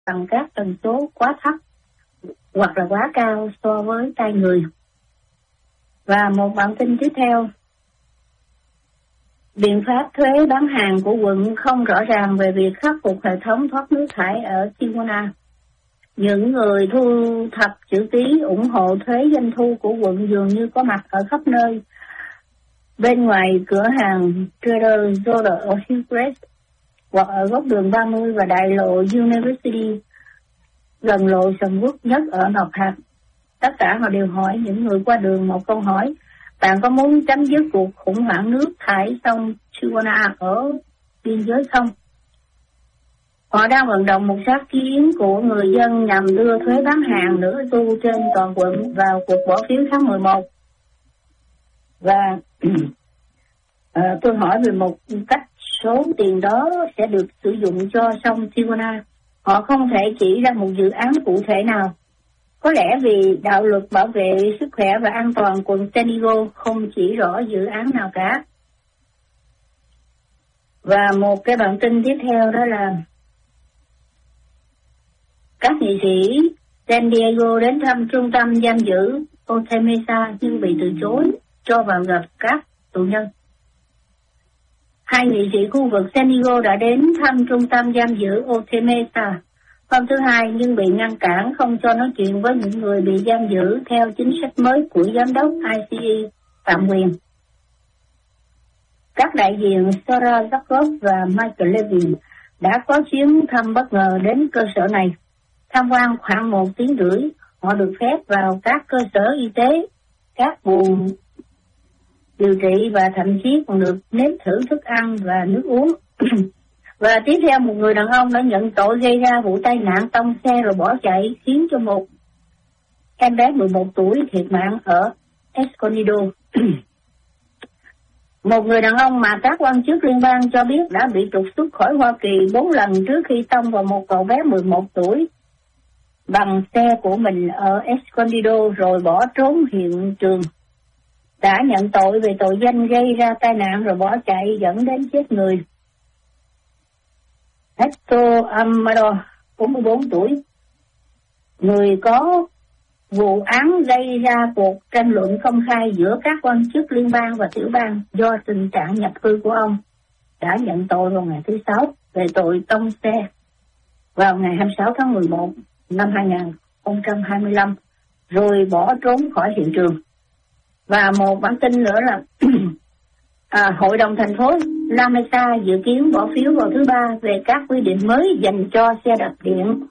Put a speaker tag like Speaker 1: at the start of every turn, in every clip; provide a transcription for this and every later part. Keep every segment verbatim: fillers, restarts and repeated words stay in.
Speaker 1: bằng các tần số quá thấp hoặc là quá cao so với tai người. Và một bản tin tiếp theo, biện pháp thuế bán hàng của quận không rõ ràng về việc khắc phục hệ thống thoát nước thải ở Tijuana. Những người thu thập chữ ký ủng hộ thuế doanh thu của quận dường như có mặt ở khắp nơi, bên ngoài cửa hàng Trader Joe's ở Hillcrest, hoặc ở góc đường ba mươi và đại lộ University, gần lộ sầm uất nhất ở North Hạt. Tất cả họ đều hỏi những người qua đường một câu hỏi: bạn có muốn chấm dứt cuộc khủng hoảng nước thải sông Tijuana ở biên giới không? Họ đang vận động một sáng kiến của người dân nhằm đưa thuế bán hàng nữa tu trên toàn quận vào cuộc bỏ phiếu tháng mười một. Và à, tôi hỏi về một cách số tiền đó sẽ được sử dụng cho sông Tijuana. Họ không thể chỉ ra một dự án cụ thể nào. Có lẽ vì đạo luật bảo vệ sức khỏe và an toàn quận San Diego không chỉ rõ dự án nào cả. Và một cái bản tin tiếp theo đó là các nghị sĩ San Diego đến thăm trung tâm giam giữ Otay Mesa nhưng bị từ chối cho vào gặp các tù nhân. Hai nghị sĩ khu vực San Diego đã đến thăm trung tâm giam giữ Otay Mesa hôm thứ Hai nhưng bị ngăn cản không cho nói chuyện với những người bị giam giữ theo chính sách mới của giám đốc I C E tạm quyền. Các đại diện Sarah Jacob và Michael Levin đã có chuyến thăm bất ngờ đến cơ sở này. Tham quan khoảng một tiếng rưỡi, họ được phép vào các cơ sở y tế, các buồng điều trị và thậm chí còn được nếm thử thức ăn và nước uống. Và tiếp theo một người đàn ông đã nhận tội gây ra vụ tai nạn tông xe rồi bỏ chạy khiến cho một em bé mười một tuổi thiệt mạng ở Escondido. Một người đàn ông mà các quan chức liên bang cho biết đã bị trục xuất khỏi Hoa Kỳ bốn lần trước khi tông vào một cậu bé mười một tuổi bằng xe của mình ở Escondido rồi bỏ trốn hiện trường, đã nhận tội về tội danh gây ra tai nạn rồi bỏ chạy dẫn đến chết người. Hector Amador, bốn mươi bốn tuổi, người có vụ án gây ra cuộc tranh luận công khai giữa các quan chức liên bang và tiểu bang do tình trạng nhập cư của ông, đã nhận tội vào ngày thứ Sáu về tội tông xe vào ngày hai mươi sáu tháng mười một năm hai nghìn không trăm hai mươi lăm, rồi bỏ trốn khỏi hiện trường. Và một bản tin nữa là à, Hội đồng thành phố La Mesa dự kiến bỏ phiếu vào thứ Ba về các quy định mới dành cho xe đạp điện.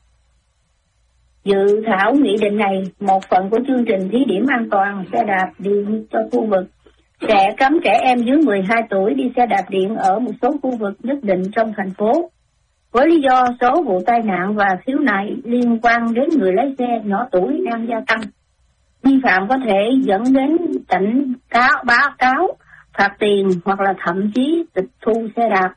Speaker 1: Dự thảo nghị định này, một phần của chương trình thí điểm an toàn xe đạp điện cho khu vực, sẽ cấm trẻ em dưới mười hai tuổi đi xe đạp điện ở một số khu vực nhất định trong thành phố, với lý do số vụ tai nạn và khiếu nại liên quan đến người lái xe nhỏ tuổi đang gia tăng. Vi phạm có thể dẫn đến cảnh cáo, báo cáo, phạt tiền hoặc là thậm chí tịch thu xe đạp.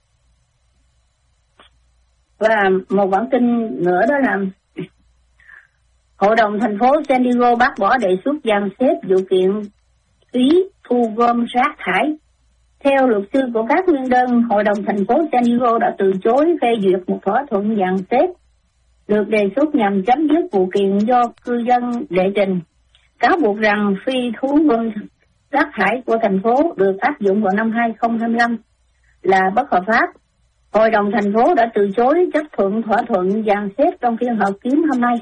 Speaker 1: Và một bản tin nữa đó là Hội đồng thành phố San Diego bác bỏ đề xuất dàn xếp vụ kiện phí thu gom rác thải. Theo luật sư của các nguyên đơn, Hội đồng thành phố San Diego đã từ chối phê duyệt một thỏa thuận dàn xếp được đề xuất nhằm chấm dứt vụ kiện do cư dân đệ trình, cáo buộc rằng phi thu gom rác thải của thành phố được áp dụng vào năm hai nghìn không trăm hai mươi lăm là bất hợp pháp. Hội đồng thành phố đã từ chối chấp thuận thỏa thuận dàn xếp trong phiên họp kín hôm nay.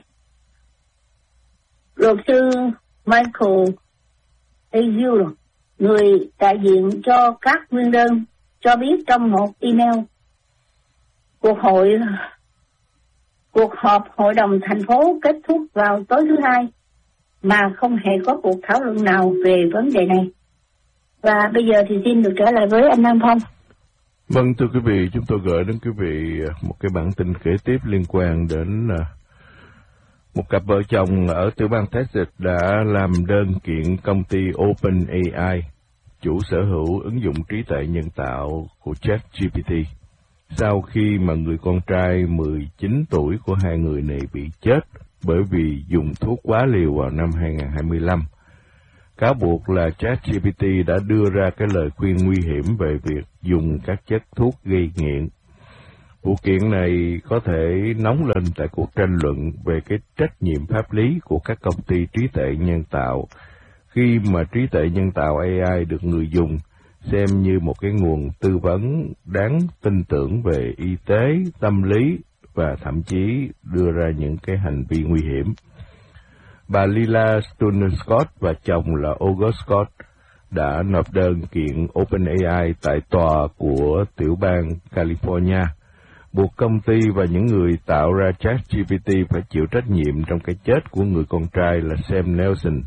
Speaker 1: Luật sư Michael Azul, người đại diện cho các nguyên đơn, cho biết trong một email cuộc hội cuộc họp Hội đồng thành phố kết thúc vào tối thứ Hai mà không hề có cuộc thảo luận nào về vấn đề này. Và bây giờ thì xin được trở lại với anh Nam Phong.
Speaker 2: Vâng, thưa quý vị, chúng tôi gửi đến quý vị một cái bản tin kể tiếp liên quan đến một cặp vợ chồng ở tiểu bang Texas đã làm đơn kiện công ty OpenAI, chủ sở hữu ứng dụng trí tuệ nhân tạo của ChatGPT, sau khi mà người con trai mười chín tuổi của hai người này bị chết bởi vì dùng thuốc quá liều vào năm hai nghìn không trăm hai mươi lăm. Cáo buộc là ChatGPT đã đưa ra cái lời khuyên nguy hiểm về việc dùng các chất thuốc gây nghiện. Vụ kiện này có thể nóng lên tại cuộc tranh luận về cái trách nhiệm pháp lý của các công ty trí tuệ nhân tạo khi mà trí tuệ nhân tạo A I được người dùng xem như một cái nguồn tư vấn đáng tin tưởng về y tế, tâm lý và thậm chí đưa ra những cái hành vi nguy hiểm. Bà Lila Stone Scott và chồng là August Scott đã nộp đơn kiện OpenAI tại tòa của tiểu bang California, buộc công ty và những người tạo ra ChatGPT phải chịu trách nhiệm trong cái chết của người con trai là Sam Nelson.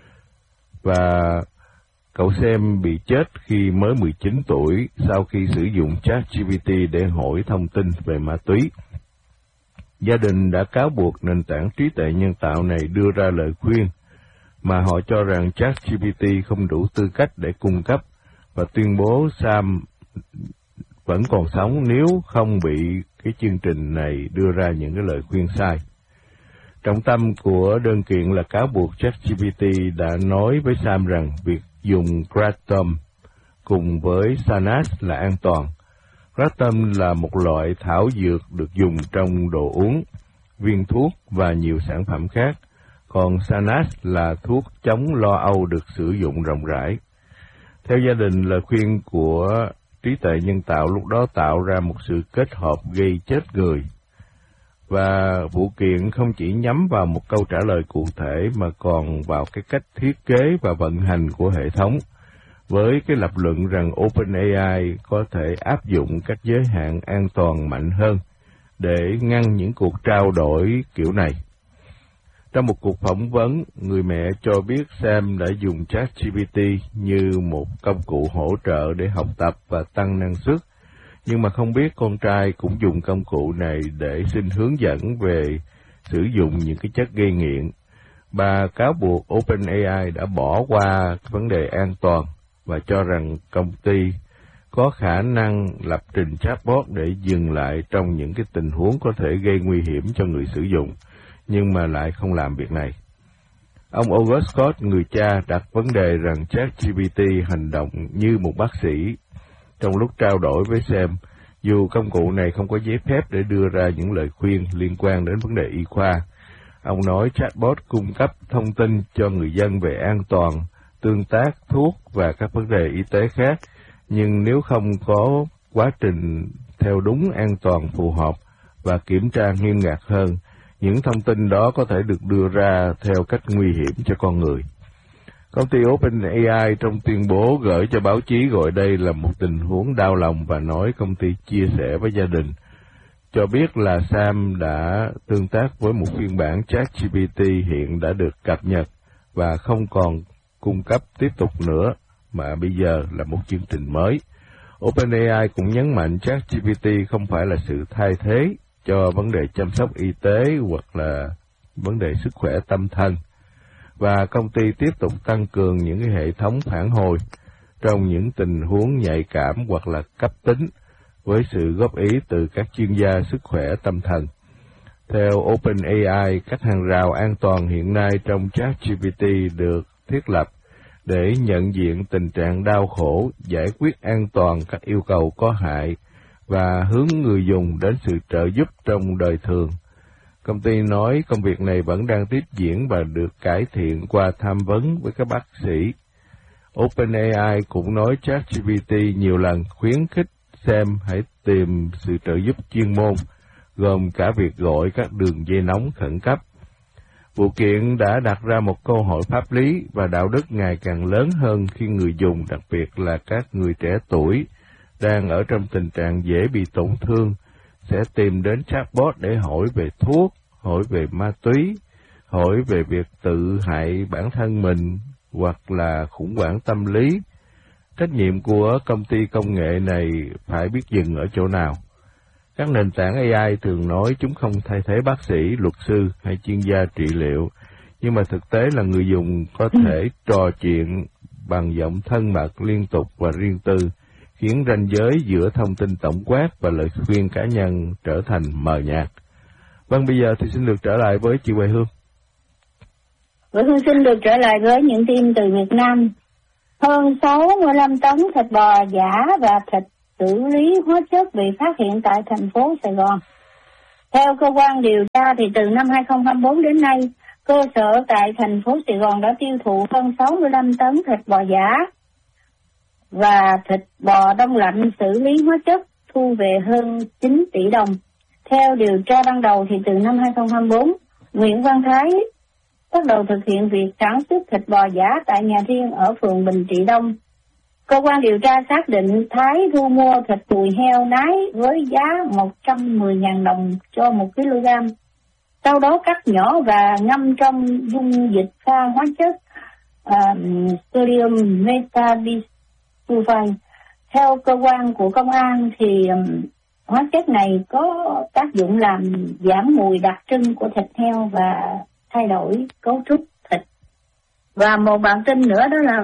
Speaker 2: Và cậu Sam bị chết khi mới mười chín tuổi sau khi sử dụng ChatGPT để hỏi thông tin về ma túy. Gia đình đã cáo buộc nền tảng trí tuệ nhân tạo này đưa ra lời khuyên mà họ cho rằng ChatGPT không đủ tư cách để cung cấp và tuyên bố Sam vẫn còn sống nếu không bị cái chương trình này đưa ra những cái lời khuyên sai. Trọng tâm của đơn kiện là cáo buộc ChatGPT đã nói với Sam rằng việc dùng Kratom cùng với Sanas là an toàn. Kratom là một loại thảo dược được dùng trong đồ uống, viên thuốc và nhiều sản phẩm khác, còn Sanas là thuốc chống lo âu được sử dụng rộng rãi. Theo gia đình, lời khuyên của trí tuệ nhân tạo lúc đó tạo ra một sự kết hợp gây chết người. Và vụ kiện không chỉ nhắm vào một câu trả lời cụ thể mà còn vào cái cách thiết kế và vận hành của hệ thống, với cái lập luận rằng OpenAI có thể áp dụng các giới hạn an toàn mạnh hơn để ngăn những cuộc trao đổi kiểu này. Trong một cuộc phỏng vấn, người mẹ cho biết Sam đã dùng ChatGPT như một công cụ hỗ trợ để học tập và tăng năng suất, nhưng mà không biết con trai cũng dùng công cụ này để xin hướng dẫn về sử dụng những cái chất gây nghiện. Bà cáo buộc OpenAI đã bỏ qua vấn đề an toàn và cho rằng công ty có khả năng lập trình chatbot để dừng lại trong những cái tình huống có thể gây nguy hiểm cho người sử dụng, nhưng mà lại không làm việc này. Ông August Scott, người cha, đặt vấn đề rằng ChatGPT hành động như một bác sĩ. Trong lúc trao đổi với Sam, dù công cụ này không có giấy phép để đưa ra những lời khuyên liên quan đến vấn đề y khoa, ông nói chatbot cung cấp thông tin cho người dân về an toàn, tương tác, thuốc và các vấn đề y tế khác, nhưng nếu không có quá trình theo đúng an toàn phù hợp và kiểm tra nghiêm ngặt hơn, những thông tin đó có thể được đưa ra theo cách nguy hiểm cho con người. Công ty OpenAI trong tuyên bố gửi cho báo chí gọi đây là một tình huống đau lòng và nói công ty chia sẻ với gia đình, cho biết là Sam đã tương tác với một phiên bản ChatGPT hiện đã được cập nhật và không còn cung cấp tiếp tục nữa, mà bây giờ là một chương trình mới. OpenAI cũng nhấn mạnh ChatGPT không phải là sự thay thế cho vấn đề chăm sóc y tế hoặc là vấn đề sức khỏe tâm thần, và công ty tiếp tục tăng cường những cái hệ thống phản hồi trong những tình huống nhạy cảm hoặc là cấp tính với sự góp ý từ các chuyên gia sức khỏe tâm thần. Theo OpenAI, các hàng rào an toàn hiện nay trong ChatGPT được thiết lập để nhận diện tình trạng đau khổ, giải quyết an toàn các yêu cầu có hại và hướng người dùng đến sự trợ giúp trong đời thường. Công ty nói công việc này vẫn đang tiếp diễn và được cải thiện qua tham vấn với các bác sĩ. OpenAI cũng nói ChatGPT nhiều lần khuyến khích Sam hãy tìm sự trợ giúp chuyên môn, gồm cả việc gọi các đường dây nóng khẩn cấp. Vụ kiện đã đặt ra một câu hỏi pháp lý và đạo đức ngày càng lớn hơn khi người dùng, đặc biệt là các người trẻ tuổi, đang ở trong tình trạng dễ bị tổn thương, sẽ tìm đến chatbot để hỏi về thuốc, hỏi về ma túy, hỏi về việc tự hại bản thân mình hoặc là khủng hoảng tâm lý. Trách nhiệm của công ty công nghệ này phải biết dừng ở chỗ nào. Các nền tảng A I thường nói chúng không thay thế bác sĩ, luật sư hay chuyên gia trị liệu, nhưng mà thực tế là người dùng có thể trò chuyện bằng giọng thân mật liên tục và riêng tư, khiến ranh giới giữa thông tin tổng quát và lời khuyên cá nhân trở thành mờ nhạt. Vâng, bây giờ thì xin được trở lại với chị Huệ Hương.
Speaker 1: Huệ Hương xin được trở lại với những tin từ Việt Nam. Hơn sáu mươi lăm tấn thịt bò giả và thịt xử lý hóa chất bị phát hiện tại thành phố Sài Gòn. Theo cơ quan điều tra thì từ năm hai không hai tư đến nay, cơ sở tại thành phố Sài Gòn đã tiêu thụ hơn sáu mươi lăm tấn thịt bò giả và thịt bò đông lạnh xử lý hóa chất, thu về hơn chín tỷ đồng. Theo điều tra ban đầu thì từ năm hai không hai tư, Nguyễn Văn Thái bắt đầu thực hiện việc sản xuất thịt bò giả tại nhà riêng ở phường Bình Trị Đông. Cơ quan điều tra xác định Thái thu mua thịt đùi heo nái với giá một trăm mười nghìn đồng cho một kg. Sau đó cắt nhỏ và ngâm trong dung dịch pha hóa chất uh, sodium metabisulfite. Theo cơ quan của công an thì um, hóa chất này có tác dụng làm giảm mùi đặc trưng của thịt heo và thay đổi cấu trúc thịt. Và một bản tin nữa đó là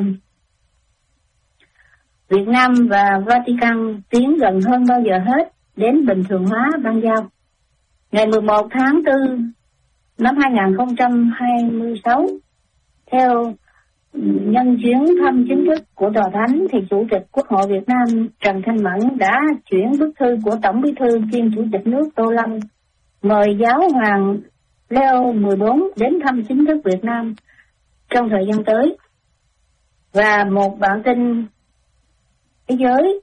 Speaker 1: Việt Nam và Vatican tiến gần hơn bao giờ hết đến bình thường hóa bang giao. Ngày mười một tháng tư năm hai không hai sáu, theo nhân chuyến thăm chính thức của Tòa Thánh thì Chủ tịch Quốc hội Việt Nam Trần Thanh Mẫn đã chuyển bức thư của Tổng Bí thư kiêm Chủ tịch nước Tô Lâm mời Giáo hoàng Leo mười bốn đến thăm chính thức Việt Nam trong thời gian tới. Và một bản tin thế giới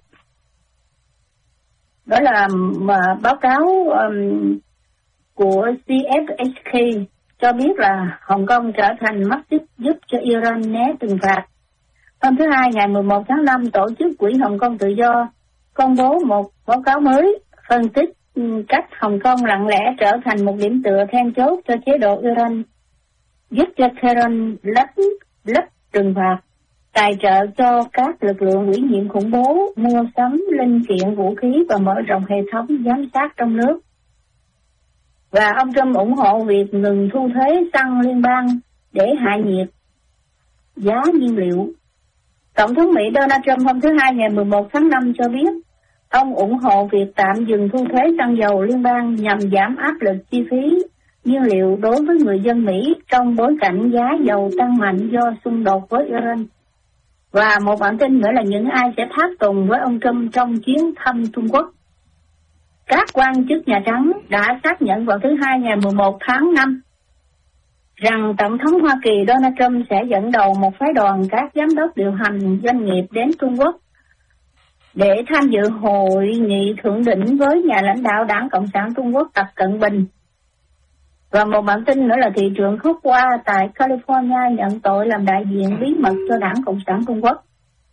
Speaker 1: đó là mà báo cáo um, của xê ép hát ca cho biết là Hồng Kông trở thành mắt xích giúp cho Iran né trừng phạt. Hôm thứ Hai ngày mười một tháng năm, tổ chức Quỹ Hồng Kông Tự Do công bố một báo cáo mới phân tích cách Hồng Kông lặng lẽ trở thành một điểm tựa then chốt cho chế độ Iran, giúp cho Tehran lấp lấp trừng phạt, tài trợ cho các lực lượng ủy nhiệm khủng bố, mua sắm linh kiện vũ khí và mở rộng hệ thống giám sát trong nước. Và ông Trump ủng hộ việc ngừng thu thuế xăng liên bang để hạ nhiệt giá nhiên liệu. Tổng thống Mỹ Donald Trump hôm thứ Hai ngày mười một tháng năm cho biết ông ủng hộ việc tạm dừng thu thuế xăng dầu liên bang nhằm giảm áp lực chi phí nhiên liệu đối với người dân Mỹ trong bối cảnh giá dầu tăng mạnh do xung đột với Iran. Và một bản tin nữa là những ai sẽ tháp tùng với ông Trump trong chuyến thăm Trung Quốc. Các quan chức Nhà Trắng đã xác nhận vào thứ Hai ngày mười một tháng năm rằng Tổng thống Hoa Kỳ Donald Trump sẽ dẫn đầu một phái đoàn các giám đốc điều hành doanh nghiệp đến Trung Quốc để tham dự hội nghị thượng đỉnh với nhà lãnh đạo Đảng Cộng sản Trung Quốc Tập Cận Bình. Và một bản tin nữa là thị trưởng khúc qua tại California nhận tội làm đại diện bí mật cho Đảng Cộng sản Trung Quốc.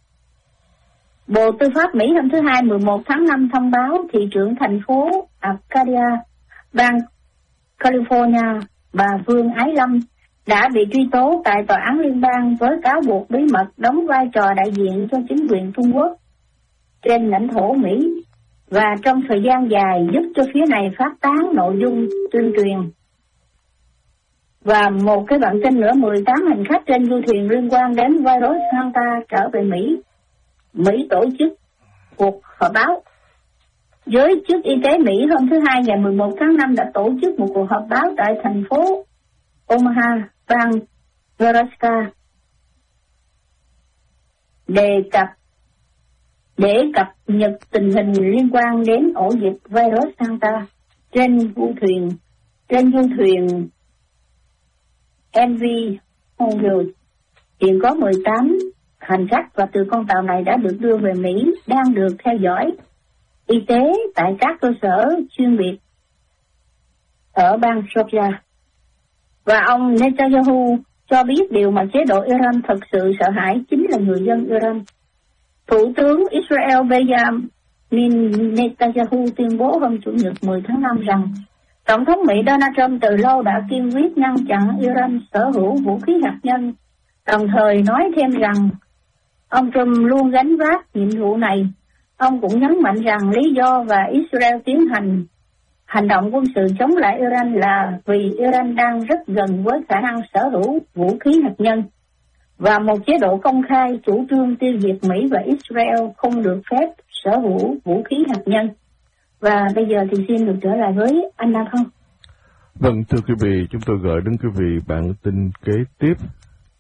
Speaker 1: Bộ Tư pháp Mỹ hôm thứ Hai mười một tháng năm thông báo thị trưởng thành phố Arcadia, bang California, bà Vương Ái Lâm đã bị truy tố tại tòa án liên bang với cáo buộc bí mật đóng vai trò đại diện cho chính quyền Trung Quốc trên lãnh thổ Mỹ và trong thời gian dài giúp cho phía này phát tán nội dung tuyên truyền. Và một cái bản tin nữa, mười tám hành khách trên du thuyền liên quan đến virus Hanta trở về Mỹ. Mỹ tổ chức cuộc họp báo. Giới chức y tế Mỹ hôm thứ Hai ngày mười một tháng năm đã tổ chức một cuộc họp báo tại thành phố Omaha, bang Nebraska đề cập để cập nhật tình hình liên quan đến ổ dịch virus Hanta trên du thuyền trên du thuyền em vê Honolulu. Hiện có mười tám hành khách và từ con tàu này đã được đưa về Mỹ đang được theo dõi y tế tại các cơ sở chuyên biệt ở bang Georgia. Và ông Netanyahu cho biết điều mà chế độ Iran thực sự sợ hãi chính là người dân Iran. Thủ tướng Israel Benjamin Netanyahu tuyên bố hôm Chủ nhật mười tháng năm rằng Tổng thống Mỹ Donald Trump từ lâu đã kiên quyết ngăn chặn Iran sở hữu vũ khí hạt nhân, đồng thời nói thêm rằng ông Trump luôn gánh vác nhiệm vụ này. Ông cũng nhấn mạnh rằng lý do và Israel tiến hành hành động quân sự chống lại Iran là vì Iran đang rất gần với khả năng sở hữu vũ khí hạt nhân, và một chế độ công khai chủ trương tiêu diệt Mỹ và Israel không được phép sở hữu vũ khí hạt nhân. Và bây giờ thì xin được trở lại với anh Đăng Không.
Speaker 2: Vâng, thưa quý vị, chúng tôi gửi đến quý vị bản tin kế tiếp.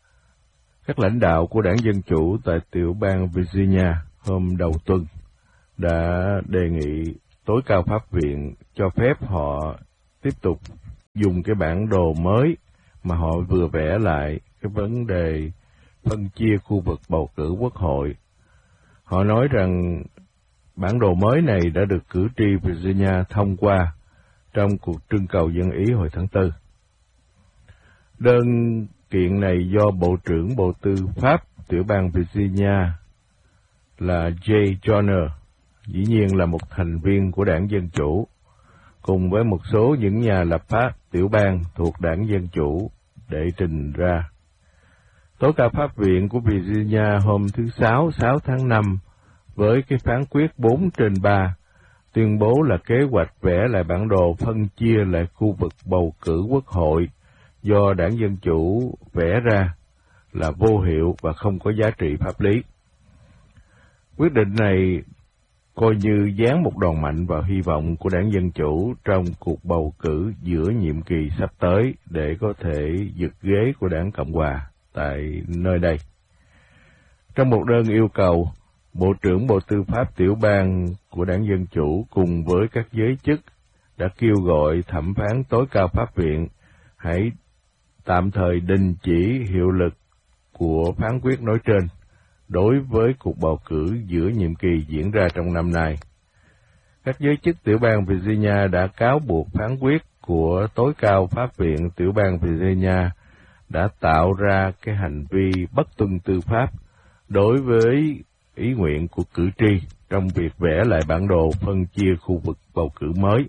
Speaker 2: Các lãnh đạo của Đảng Dân Chủ tại tiểu bang Virginia hôm đầu tuần đã đề nghị tối cao pháp viện cho phép họ tiếp tục dùng cái bản đồ mới mà họ vừa vẽ lại cái vấn đề phân chia khu vực bầu cử quốc hội. Họ nói rằng bản đồ mới này đã được cử tri Virginia thông qua trong cuộc trưng cầu dân ý hồi tháng tư. Đơn kiện này do Bộ trưởng Bộ Tư pháp tiểu bang Virginia là Jay Joyner, dĩ nhiên là một thành viên của đảng Dân Chủ, cùng với một số những nhà lập pháp tiểu bang thuộc đảng Dân Chủ để trình ra. Tối cao pháp viện của Virginia hôm thứ Sáu, sáu tháng năm, với cái phán quyết bốn trên ba, tuyên bố là kế hoạch vẽ lại bản đồ phân chia lại khu vực bầu cử quốc hội do đảng Dân Chủ vẽ ra là vô hiệu và không có giá trị pháp lý. Quyết định này coi như giáng một đòn mạnh vào hy vọng của đảng Dân Chủ trong cuộc bầu cử giữa nhiệm kỳ sắp tới để có thể giật ghế của đảng Cộng Hòa tại nơi đây. Trong một đơn yêu cầu, Bộ trưởng Bộ Tư pháp tiểu bang của đảng Dân Chủ cùng với các giới chức đã kêu gọi thẩm phán tối cao pháp viện hãy tạm thời đình chỉ hiệu lực của phán quyết nói trên đối với cuộc bầu cử giữa nhiệm kỳ diễn ra trong năm nay. Các giới chức tiểu bang Virginia đã cáo buộc phán quyết của tối cao pháp viện tiểu bang Virginia đã tạo ra cái hành vi bất tuân tư pháp đối với ý nguyện của cử tri trong việc vẽ lại bản đồ phân chia khu vực bầu cử mới.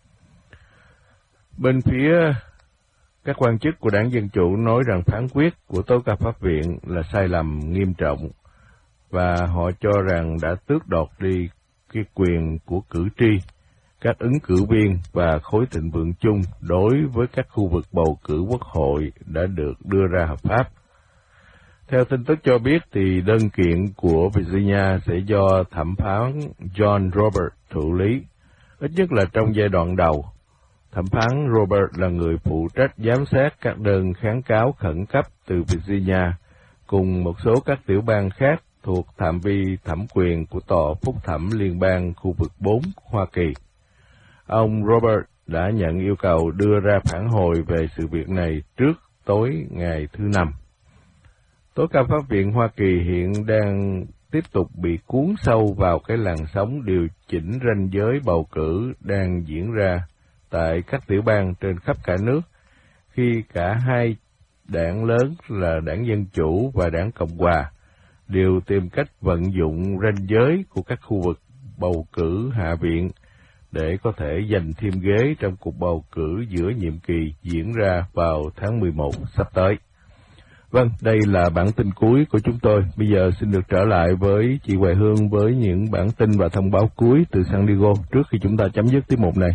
Speaker 2: Bên phía các quan chức của đảng Dân Chủ nói rằng phán quyết của tối cao pháp viện là sai lầm nghiêm trọng và họ cho rằng đã tước đoạt đi cái quyền của cử tri, các ứng cử viên và khối thịnh vượng chung đối với các khu vực bầu cử quốc hội đã được đưa ra hợp pháp. Theo tin tức cho biết thì đơn kiện của Virginia sẽ do thẩm phán John Robert thụ lý, ít nhất là trong giai đoạn đầu. Thẩm phán Robert là người phụ trách giám sát các đơn kháng cáo khẩn cấp từ Virginia cùng một số các tiểu bang khác thuộc phạm vi thẩm quyền của Tòa Phúc thẩm Liên bang khu vực bốn Hoa Kỳ. Ông Robert đã nhận yêu cầu đưa ra phản hồi về sự việc này trước tối ngày thứ Năm. Tối cao pháp viện Hoa Kỳ hiện đang tiếp tục bị cuốn sâu vào cái làn sóng điều chỉnh ranh giới bầu cử đang diễn ra tại các tiểu bang trên khắp cả nước, khi cả hai đảng lớn là đảng Dân Chủ và đảng Cộng Hòa đều tìm cách vận dụng ranh giới của các khu vực bầu cử hạ viện để có thể giành thêm ghế trong cuộc bầu cử giữa nhiệm kỳ diễn ra vào tháng mười một sắp tới. Vâng, đây là bản tin cuối của chúng tôi. Bây giờ xin được trở lại với chị Hoài Hương với những bản tin và thông báo cuối từ San Diego trước khi chúng ta chấm dứt tiết mục này.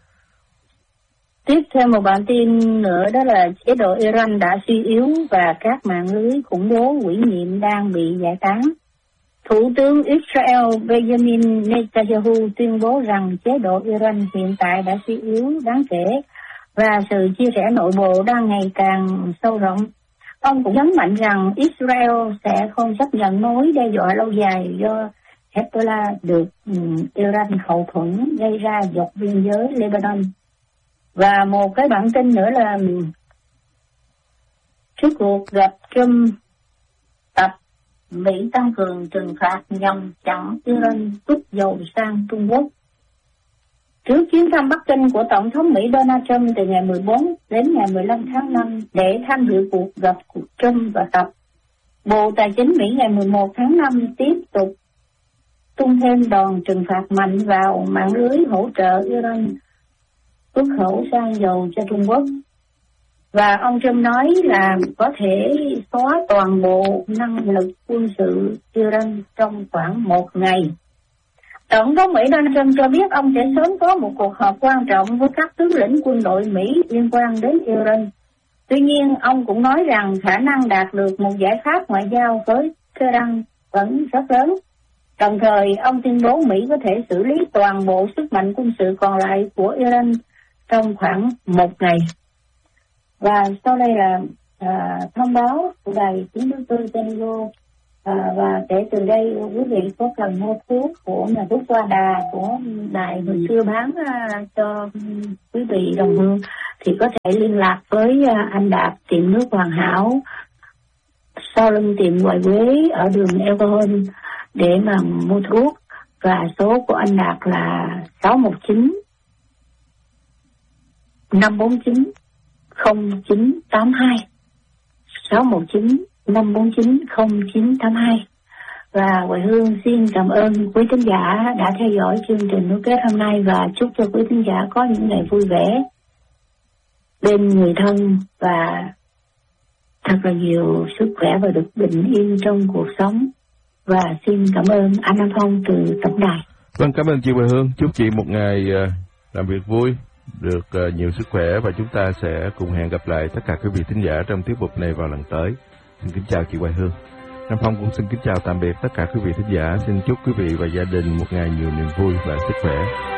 Speaker 1: Tiếp theo một bản tin nữa, đó là chế độ Iran đã suy yếu và các mạng lưới khủng bố ủy nhiệm đang bị giải tán. Thủ tướng Israel Benjamin Netanyahu tuyên bố rằng chế độ Iran hiện tại đã suy yếu đáng kể và sự chia rẽ nội bộ đang ngày càng sâu rộng. Ông cũng nhấn mạnh rằng Israel sẽ không chấp nhận mối đe dọa lâu dài do Hezbollah được um, Iran hậu thuẫn gây ra dọc biên giới Lebanon. Và một cái bản tin nữa là trước cuộc gặp Trump, tập Mỹ tăng cường trừng phạt nhằm chặn Iran xuất dầu sang Trung Quốc. Trước chuyến thăm Bắc Kinh của Tổng thống Mỹ Donald Trump từ ngày mười bốn đến ngày mười lăm tháng năm để tham dự cuộc gặp của Trump và Tập, Bộ Tài chính Mỹ ngày mười một tháng năm tiếp tục tung thêm đòn trừng phạt mạnh vào mạng lưới hỗ trợ Iran xuất khẩu sang dầu cho Trung Quốc. Và ông Trump nói là có thể xóa toàn bộ năng lực quân sự Iran trong khoảng một ngày. Tổng thống Mỹ Donald Trump cho biết ông sẽ sớm có một cuộc họp quan trọng với các tướng lĩnh quân đội Mỹ liên quan đến Iran. Tuy nhiên, ông cũng nói rằng khả năng đạt được một giải pháp ngoại giao với Tehran vẫn rất lớn. Đồng thời, ông tuyên bố Mỹ có thể xử lý toàn bộ sức mạnh quân sự còn lại của Iran trong khoảng một ngày. Và sau đây là à, thông báo của đài tiếng nước tư San Diego. À, và kể từ đây quý vị có cần mua thuốc của nhà thuốc Hoa Đà của đài hồi xưa bán uh, cho quý vị đồng hương thì có thể liên lạc với uh, anh Đạt tiệm nước Hoàn Hảo sau lưng tiệm Hoài Quế ở đường Elgin để mà mua thuốc, và số của anh Đạt là sáu một chín năm bốn chín không chín tám hai, sáu một chín năm bốn chín không chín tám hai. Và Hoài Hương xin cảm ơn quý thính giả đã theo dõi chương trình nối kết hôm nay, và chúc cho quý thính giả có những ngày vui vẻ bên người thân và thật là nhiều sức khỏe và được bình yên trong cuộc sống. Và xin cảm ơn anh Nam Phong từ tổng đài.
Speaker 2: Vâng, cảm ơn chị Hoài Hương. Chúc chị một ngày làm việc vui, được nhiều sức khỏe, và chúng ta sẽ cùng hẹn gặp lại tất cả quý vị thính giả trong tiết mục này vào lần tới. Xin kính chào chị Hoài Hương. Nam Phong cũng xin kính chào tạm biệt tất cả quý vị thính giả. Xin chúc quý vị và gia đình một ngày nhiều niềm vui và sức khỏe.